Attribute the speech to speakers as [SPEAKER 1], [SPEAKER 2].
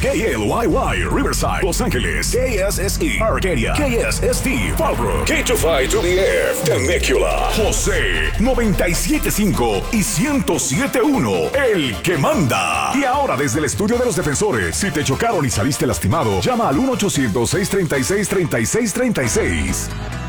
[SPEAKER 1] KLYY, Riverside, Los Ángeles, KSSE, Arcadia, KSST, Fallbrook, K252DF, Temecula, José, 97.5 y 107.1, el que manda. Y ahora desde el estudio de los defensores, si te chocaron y saliste lastimado, llama al 1-800-636-3636.